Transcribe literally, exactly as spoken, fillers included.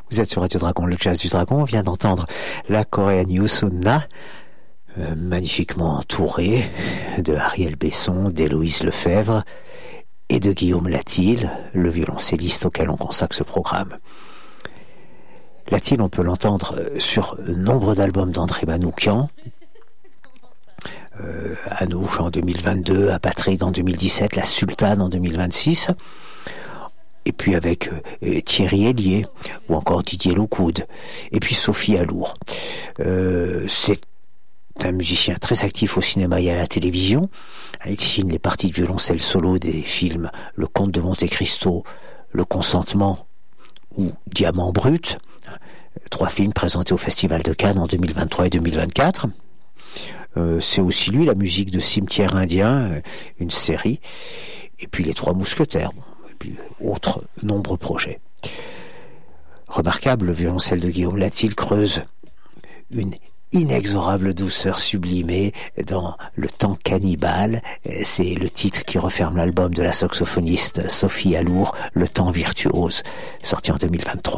Vous êtes sur Radio Dragon, le jazz du dragon. On vient d'entendre la Korean Yusuna, euh, magnifiquement entourée de Ariel Besson, d'Héloïse Lefebvre et de Guillaume Latil, le violoncelliste auquel on consacre ce programme. Latil, on peut l'entendre sur nombre d'albums d'André Manoukian, euh, Anouk en deux mille vingt-deux, Apatride en deux mille dix-sept, La Sultane en deux mille vingt-six, et puis avec euh, Thierry Hélier, ou encore Didier Lockwood, et puis Sophie Allour. Euh, c'est un musicien très actif au cinéma et à la télévision. Il signe les parties de violoncelle solo des films Le Comte de Monte Cristo, Le Consentement ou Diamant Brut, trois films présentés au Festival de Cannes en deux mille vingt-trois et deux mille vingt-quatre. Euh, c'est aussi lui la musique de Cimetière Indien, une série, et puis Les Trois Mousquetaires, et puis autres nombreux projets. Remarquable, le violoncelle de Guillaume Latil creuse une inexorable douceur sublimée dans Le Temps cannibale. C'est le titre qui referme l'album de la saxophoniste Sophie Allour, Le Temps virtuose, sorti en deux mille vingt-trois.